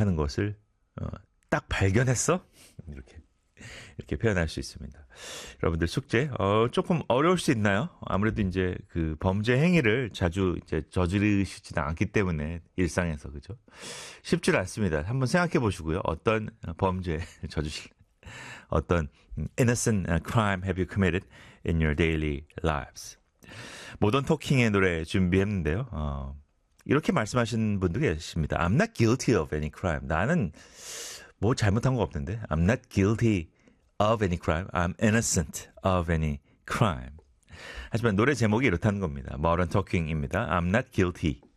하는 것을 딱 발견했어? 이렇게 표현할 수 있습니다. 여러분들 숙제 조금 어려울 수 있나요? 아무래도 이제 그 범죄 행위를 자주 이제 저지르시지는 않기 때문에 일상에서 그죠? 쉽지 않습니다. 한번 생각해 보시고요. 어떤 범죄 어떤 innocent crime have you committed in your daily lives? 모던 토킹의 노래 준비했는데요. 이렇게 말씀하시는 분도 계십니다. I'm not guilty of any crime. 나는 뭐 잘못한 거 없는데. I'm not guilty of any crime. I'm innocent of any crime. 하지만 노래 제목이 이렇다는 겁니다. Modern Talking입니다. I'm not guilty